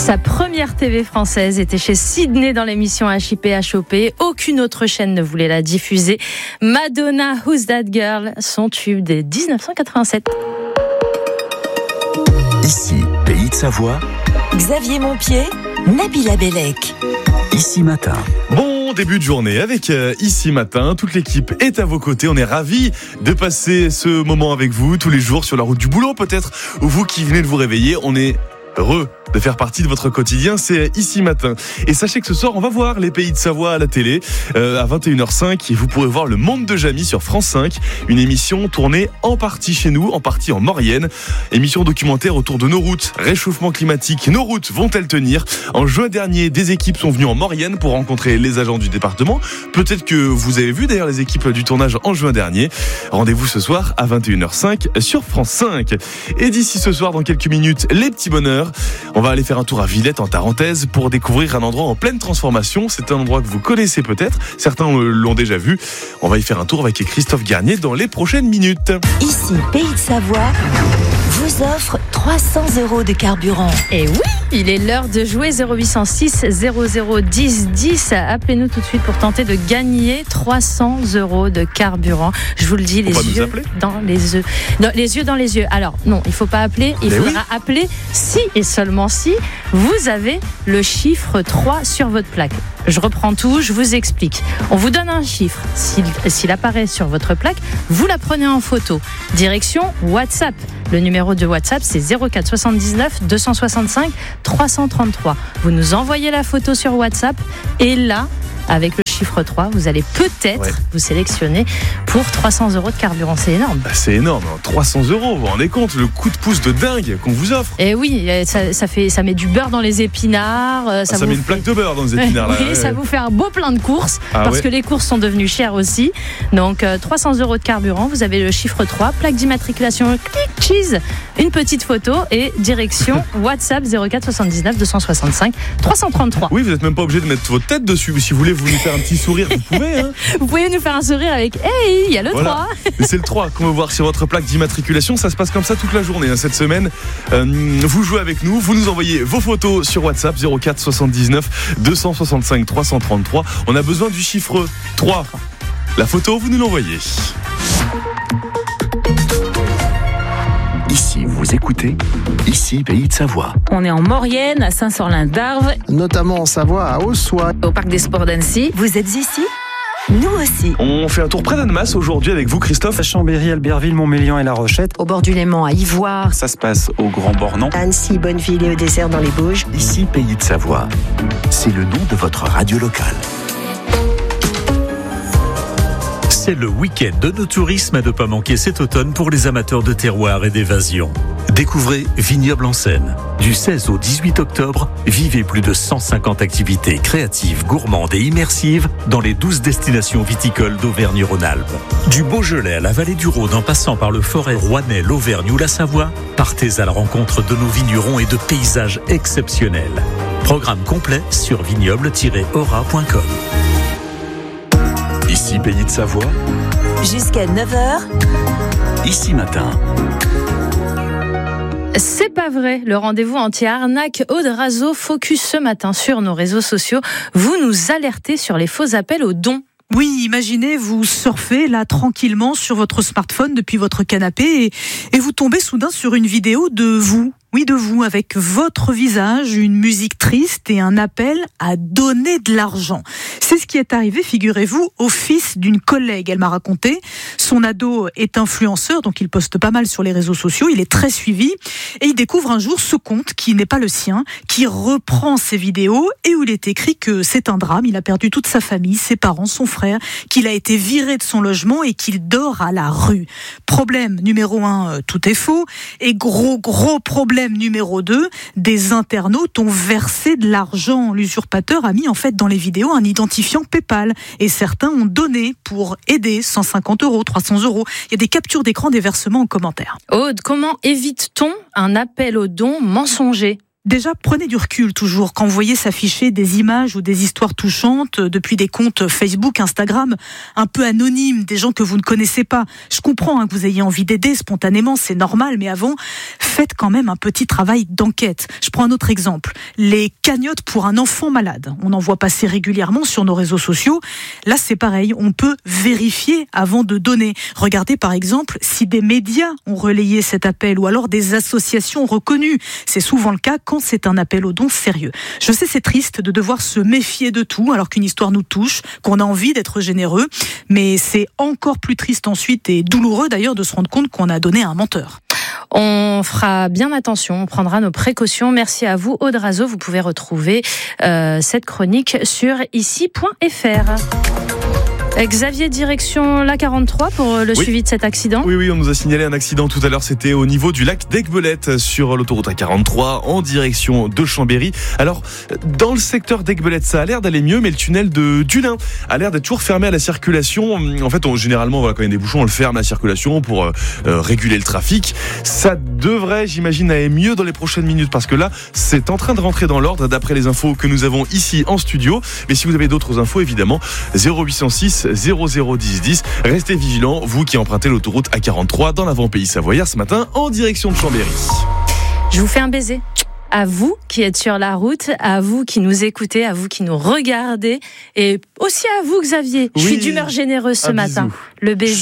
Sa première TV française était chez Sydney dans l'émission HIP HOP. Aucune autre chaîne ne voulait la diffuser. Madonna, Who's That Girl, son tube de 1987. Ici, Pays de Savoie. Xavier Montpied, Nabila Bellec. Ici Matin. Bon début de journée avec Ici Matin. Toute l'équipe est à vos côtés. On est ravis de passer ce moment avec vous tous les jours sur la route du boulot peut-être, ou vous qui venez de vous réveiller. On est heureux de faire partie de votre quotidien, c'est Ici Matin. Et sachez que ce soir, on va voir les Pays de Savoie à la télé à 21h05 et vous pourrez voir Le Monde de Jamie sur France 5, une émission tournée en partie chez nous, en partie en Maurienne. Émission documentaire autour de nos routes, réchauffement climatique. Nos routes vont-elles tenir ? En juin dernier, des équipes sont venues en Maurienne pour rencontrer les agents du département. Peut-être que vous avez vu d'ailleurs les équipes du tournage en juin dernier. Rendez-vous ce soir à 21h05 sur France 5. Et d'ici ce soir, dans quelques minutes, les petits bonheurs. On va aller faire un tour à Villette en Tarentaise pour découvrir un endroit en pleine transformation. C'est un endroit que vous connaissez peut-être. Certains l'ont déjà vu. On va y faire un tour avec Christophe Garnier dans les prochaines minutes. Ici, Pays de Savoie vous offre 300 € de carburant. Et oui, il est l'heure de jouer 0806 00 10 10. Appelez-nous tout de suite pour tenter de gagner 300 € de carburant. Je vous le dis, les yeux dans les yeux. Non, les yeux dans les yeux. Alors, non, il ne faut pas appeler. Il faudra appeler si et seulement si vous avez le chiffre 3 sur votre plaque. Je reprends tout, je vous explique. On vous donne un chiffre. S'il apparaît sur votre plaque, vous la prenez en photo. Direction WhatsApp. Le numéro de WhatsApp, c'est 04 79 265 333. Vous nous envoyez la photo sur WhatsApp et là, avec le chiffre 3, vous allez peut-être vous sélectionner pour 300 € de carburant. C'est énorme. C'est énorme, 300 €, vous vous rendez compte, le coup de pouce de dingue qu'on vous offre. Et oui, ça met du beurre dans les épinards. Ça met une plaque de beurre dans les épinards. Oui, ça vous fait un beau plein de courses, parce que les courses sont devenues chères aussi. Donc 300 € de carburant, vous avez le chiffre 3, plaque d'immatriculation, clic, cheese, une petite photo et direction WhatsApp 04 79 265 333. Oui, vous n'êtes même pas obligé de mettre votre tête dessus. Si vous voulez vous nous faire un petit sourire, vous pouvez. Hein. Vous pouvez nous faire un sourire avec hey, il y a le 3. Et c'est le 3 qu'on veut voir sur votre plaque d'immatriculation. Ça se passe comme ça toute la journée cette semaine. Vous jouez avec nous, vous nous envoyez vos photos sur WhatsApp 04 79 265 333. On a besoin du chiffre 3. La photo, vous nous l'envoyez. Ici, vous écoutez Ici, Pays de Savoie. On est en Maurienne, à Saint-Sorlin-d'Arves, notamment en Savoie, à Ossois, au Parc des Sports d'Annecy. Vous êtes ici ? Nous aussi. On fait un tour près d'Annemasse aujourd'hui avec vous, Christophe. à Chambéry, Albertville, Montmélian et La Rochette. Au bord du Léman, à Ivoire. Ça se passe au Grand Bornand. Annecy, Bonneville et Eudessert dans les Bauges. Ici, Pays de Savoie. C'est le nom de votre radio locale. C'est le week-end de nos tourismes à ne pas manquer cet automne pour les amateurs de terroir et d'évasion. Découvrez Vignoble en Seine. Du 16 au 18 octobre, vivez plus de 150 activités créatives, gourmandes et immersives dans les 12 destinations viticoles d'Auvergne-Rhône-Alpes. Du Beaujolais à la vallée du Rhône en passant par le Forez, Rouennais, l'Auvergne ou la Savoie, partez à la rencontre de nos vignerons et de paysages exceptionnels. Programme complet sur vignoble-aura.com. Ici, Pays de Savoie. Jusqu'à 9h. Ici Matin. C'est pas vrai, le rendez-vous anti-arnaque Aude Razo focus ce matin sur nos réseaux sociaux. Vous nous alertez sur les faux appels aux dons. Oui, imaginez, vous surfez là tranquillement sur votre smartphone depuis votre canapé et vous tombez soudain sur une vidéo de vous. Oui, de vous, avec votre visage, une musique triste et un appel à donner de l'argent. C'est ce qui est arrivé, figurez-vous, au fils d'une collègue. Elle m'a raconté, son ado est influenceur, donc il poste pas mal sur les réseaux sociaux, il est très suivi, et il découvre un jour ce compte qui n'est pas le sien, qui reprend ses vidéos, et où il est écrit que c'est un drame, il a perdu toute sa famille, ses parents, son frère, qu'il a été viré de son logement et qu'il dort à la rue. Problème numéro 1, tout est faux, et gros problème numéro 2, des internautes ont versé de l'argent. L'usurpateur a mis en fait dans les vidéos un identifiant PayPal et certains ont donné pour aider 150 €, 300 €. Il y a des captures d'écran des versements en commentaire. Aude, comment évite-t-on un appel aux dons mensonger ? Déjà, prenez du recul toujours quand vous voyez s'afficher des images ou des histoires touchantes depuis des comptes Facebook, Instagram, un peu anonymes, des gens que vous ne connaissez pas. Je comprends que vous ayez envie d'aider spontanément, c'est normal, mais avant, faites quand même un petit travail d'enquête. Je prends un autre exemple. Les cagnottes pour un enfant malade. On en voit passer régulièrement sur nos réseaux sociaux. Là, c'est pareil. On peut vérifier avant de donner. Regardez par exemple si des médias ont relayé cet appel ou alors des associations reconnues. C'est souvent le cas quand c'est un appel aux dons sérieux. Je sais, c'est triste de devoir se méfier de tout alors qu'une histoire nous touche, qu'on a envie d'être généreux, mais c'est encore plus triste ensuite et douloureux d'ailleurs de se rendre compte qu'on a donné à un menteur. On fera bien attention, on prendra nos précautions. Merci à vous, Aude Razeau. Vous pouvez retrouver cette chronique sur ici.fr. Xavier, direction la 43 pour le suivi de cet accident. Oui, on nous a signalé un accident tout à l'heure. C'était au niveau du lac d'Aiguebelette sur l'autoroute A43 en direction de Chambéry. Alors, dans le secteur d'Aiguebelette, ça a l'air d'aller mieux, mais le tunnel de Dullin a l'air d'être toujours fermé à la circulation. En fait, généralement, quand il y a des bouchons, on le ferme à la circulation pour réguler le trafic. Ça devrait, j'imagine, aller mieux dans les prochaines minutes parce que là, c'est en train de rentrer dans l'ordre d'après les infos que nous avons ici en studio. Mais si vous avez d'autres infos, évidemment, 0806 0010 10. Restez vigilants, vous qui empruntez l'autoroute A43 dans l'avant-pays savoyard ce matin en direction de Chambéry. Je vous fais un baiser. À vous qui êtes sur la route, à vous qui nous écoutez, à vous qui nous regardez et aussi à vous, Xavier. Je suis d'humeur généreuse ce matin. Bisou. Le baiser.